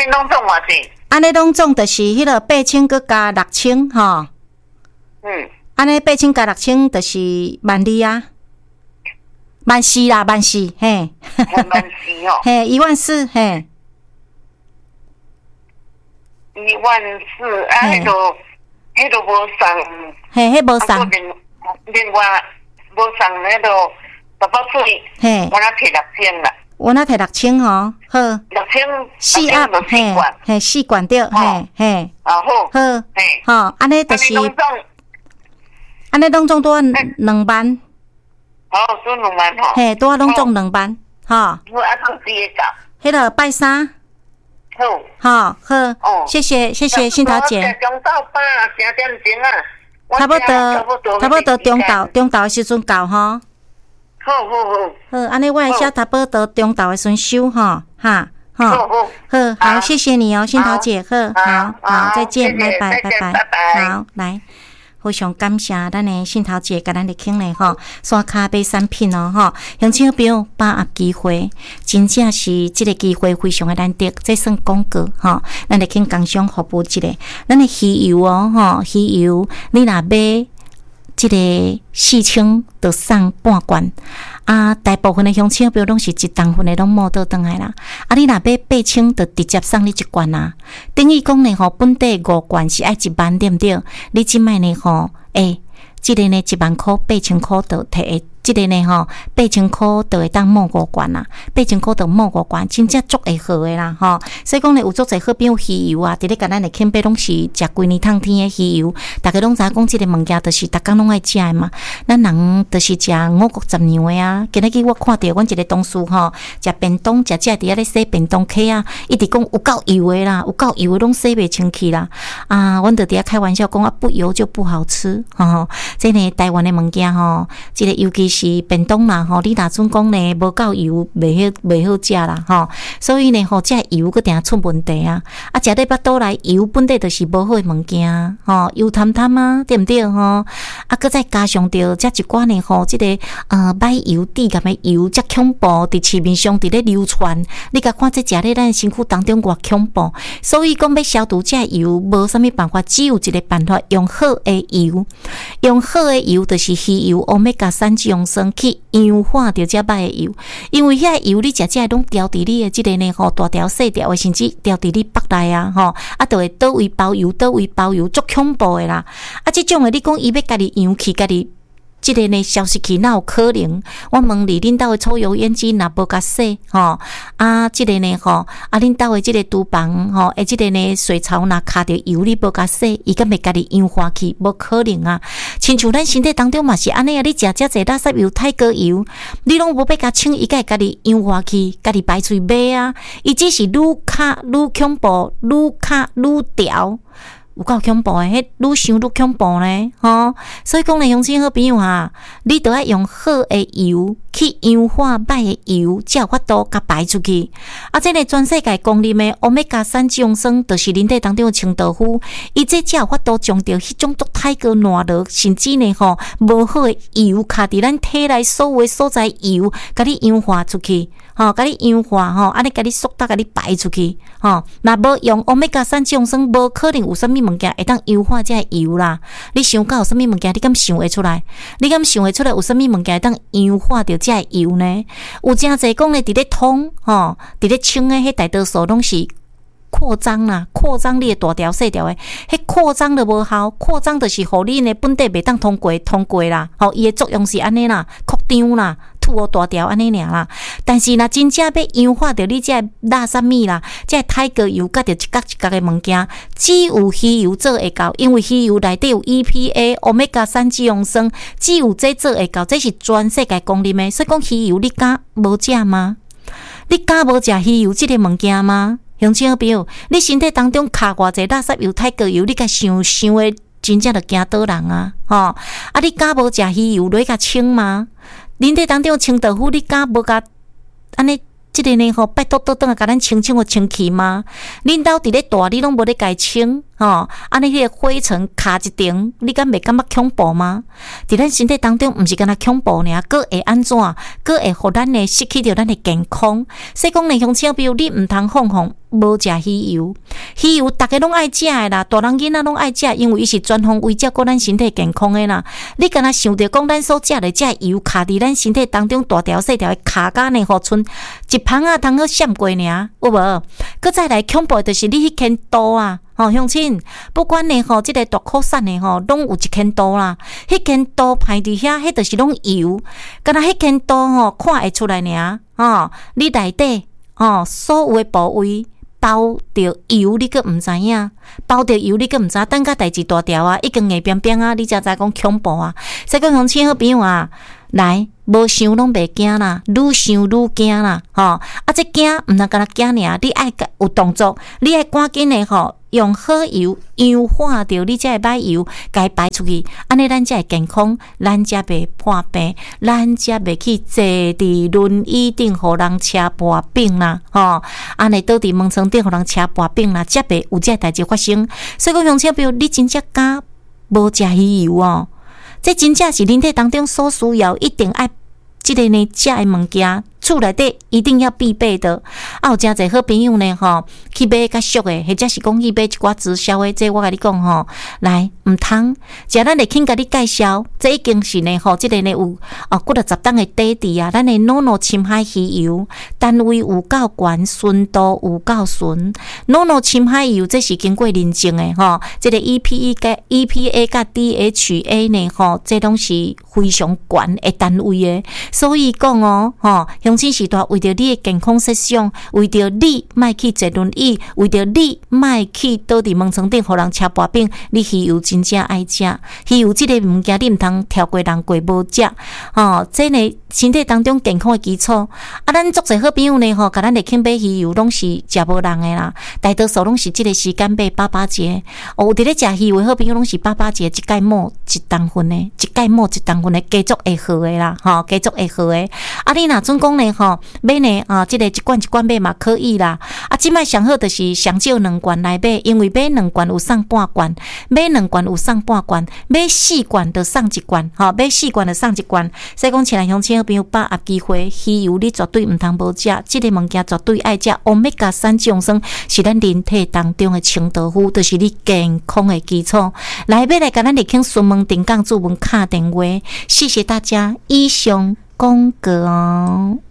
拢总偌济？ 安尼拢总就是迄个8,000佮加6,000吼。安尼8,000加6,000就是12000啊，14000啦，14000，嘿 14000哦， 嘿，14000，嘿 ，14000啊，迄都无送， 嘿，迄无送， 另外无送迄个宝宝水， 嘿， 我那摕6000啦。 我那摕6,000吼，好 ，6000，4 盒，嘿，4罐对，嘿， 好， 嘿，吼，安尼就是，安尼拢总多2万， 好，做2万吼， 嘿，多拢总2万，吼， 我啊通知个搞， 迄个拜三，好，谢谢杏桃姐， 中到8点钟啊， 差不多中昼的时阵到吼。 好， 安尼我会写差不多中昼的时阵收吼，哈，好，谢谢你哦，杏桃姐，好，再见，拜拜，好，来。非常感谢咱的杏桃姐甲咱的庆嘞吼，山骹买产品哦吼，乡亲朋友把握机会，真正是这个机会非常的难得，这算广告吼，咱来去工商服务一下，咱的鱼油哦吼，鱼油你若买这个4000就送半罐。大部分的乡亲朋友拢是一档份的拢摸倒转来啦。你若买8,000，就直接送你1罐啦。等于讲呢吼，本地5罐是爱1万，对不对？你即摆呢吼，这个呢1万块8,000块就摕这个呢吼，8,000块就会当摸5罐啦，8,000块就摸5罐，真正足会好的啦吼。所以讲呢，有足侪好朋友鱼油啊，伫咧甲咱的庆伯拢是食规年通天的鱼油，大家拢知影讲这个物件就是逐工拢爱食的嘛。咱人就是食5穀杂粮的啊。今日我看到阮一个同事吼，食便当食伫遐咧洗便当壳啊，一直讲有够油的啦，有够油的拢洗袂清气啦。阮就伫遐开玩笑讲不油就不好吃吼。这呢台湾的物件吼，这个尤其是便当啦吼，你若准讲呢无够油，袂好食啦吼。所以呢吼，这油佫定出问题啊！食咧巴肚内油本地就是无好的物件吼，油淡淡啊，对毋对吼？佫再加上着这一寡呢吼，这个买油低咁的油，遮恐怖伫市面上伫咧流传。你甲看这食咧咱身躯当中偌恐怖，所以讲要消毒这油，无啥物办法，只有一个办法，用好的油，用好的油就是鱼油，Omega 3脂溶酸去氧化掉这歹的油，因为遐油你食这拢调伫你的这个呢吼大条细条的，甚至调伫你腹内啊吼，就会倒位包油，足恐怖的啦！这种的你讲伊要家己扬起家己。这个呢消失去哪有可能？我问你，恁兜的抽油烟机若无甲洗吼，这个呢吼，恁兜的这个厨房吼，这个呢水槽若卡着油，你无甲洗，伊敢会家己氧化去？无可能啊！亲像咱身体当中嘛是安尼啊，你食遮济垃圾油、太高油，你拢无要甲清，伊敢会家己氧化去，家己排出买啊！伊只是愈卡愈恐怖，愈卡愈调。有够恐怖诶，迄愈想愈恐怖呢，吼！所以讲呢，乡亲好朋友啊，你都要用好诶油去氧化歹诶油，才有法度甲排出去。这个全世界公认诶，Omega 3脂溶酸，就是人体当中诶清道夫，伊这才有法度将着迄种足太过烂落，甚至呢吼无好诶油，卡伫咱体内所有诶所在油，甲你氧化出去。甲你氧化安尼甲你缩达甲你排出去若无用 Omega 3脂溶酸，无可能有啥物物件会当氧化这油啦。你想到有啥物物件，你敢想会出来？你敢想会出来有啥物物件会当氧化着这油呢？有真侪讲咧，伫咧通伫咧清诶，迄大多数拢是扩张啦，扩张你诶大条细条诶，迄扩张就无效，扩张就是互你呢本地袂当通过啦。伊诶作用是安尼啦，扩张啦。吐大条安尼尔啦，但是若真正要氧化着你这垃圾物啦，这太高油甲着一角一角的物件，只有鱼油做会到，因为鱼油内底有 EPA、Omega 3脂溶酸，只有这做会到，这是全世界公认的。所以讲鱼油你敢无食吗？你敢无食鱼油这个物件吗？乡亲好朋友，你身体当中卡偌济垃圾油、太高油，你甲想的真正着惊倒人啊！你敢无食鱼油落去甲清吗？人体当中清道夫，你敢无甲安尼？这个呢吼，拜托倒转来甲咱清互清气吗？恁兜伫咧大，你拢无咧家清安尼迄个灰尘卡一顶，你敢袂感觉恐怖吗？伫咱身体当中，毋是敢若恐怖尔，佫会安怎？佫会互咱诶失去着咱诶健康。所以讲呢，乡亲朋友，你毋通放无食鱼油，鱼油逐个拢爱食诶啦，大人囡仔拢爱食，因为伊是专门为照顾咱身体健康诶啦。你敢若想着讲咱所食诶这油卡伫咱身体当中大条细条诶卡甲呢，互剩一芳仔通好闪过尔，有无？佫再来恐怖就是你迄间刀啊！乡亲，不管呢即个大扩散呢拢有一间刀啦。迄间刀排伫遐，迄就是拢油。敢若迄间刀看会出来尔，你内底所有诶部位包着油，你佫毋知影，包着油你佫毋知，等甲代志大条啊，已经硬冰冰啊，你才知讲恐怖啊。所以讲乡亲好朋友啊，来，无想拢袂惊啦，愈想愈惊啦，这惊毋通干那惊尔，你爱有动作，你爱赶紧诶用好油氧化掉你才会歹油，该排出去，安尼咱才会健康，咱才袂破病，咱才袂去坐伫轮椅顶，互人车跋柄啦，安尼倒伫门床顶，互人车跋柄啦，才袂有这代志发生。所以讲，乡亲朋友，你真正敢无食鱼油哦？这真正是人体当中所需要，一定爱这个呢食的物件。厝内底一定要必备的，有真侪好朋友呢去买较俗的，或者是讲去买一寡直销的，这我甲你讲来毋通，食咱会肯甲你介绍，这已经是呢这个呢有几落十档的底底啊，咱的诺诺深海鱼油单位有够悬，纯度有够纯，诺诺深海油这是经过认证的这个 EPA 甲 DHA 呢这拢是非常悬的单位的，所以讲乡亲时代为着你的健康设想，为着你莫去坐轮椅，为着你莫去倒伫门床顶，互人车跋柄，你鱼油真正爱食，鱼油这个物件你毋通跳过人过无食，这呢身体当中健康的基础。咱足侪好朋友呢甲咱的肯买鱼油，拢是食无人的啦，大多数拢是这个时间买8节，有伫咧食鱼油的好朋友拢是8节，一盖抹一当份的，一盖抹一当份的，加足会好的啦，加足会好的。你若准讲呢买呢这个一罐一罐买嘛可以啦。即摆上好就是上少2罐来买，因为买2罐有送半罐，买2罐有送半罐，买4罐就送1罐，买4罐就送1罐。所以讲，亲爱乡亲好朋友，把握机会，鱼油你绝对毋通无食，这个物件绝对爱食。Omega 3脂肪酸是咱人体当中的清道夫，就是你健康的基础。来买来甲咱立刻询问定岗主文敲电话，谢谢大家，以上广告。